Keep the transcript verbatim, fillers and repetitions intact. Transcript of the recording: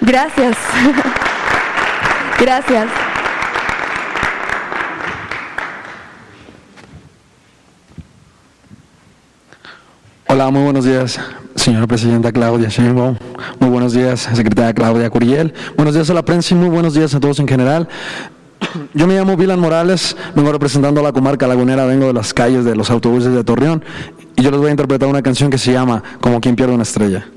Gracias. Gracias. Hola, muy buenos días, señora presidenta Claudia Sheinbaum. Muy buenos días, secretaria Claudia Curiel. Buenos días a la prensa y muy buenos días a todos en general. Yo me llamo Vilan Morales, vengo representando a la comarca lagunera, vengo de las calles de los autobuses de Torreón y yo les voy a interpretar una canción que se llama Como quien pierde una estrella.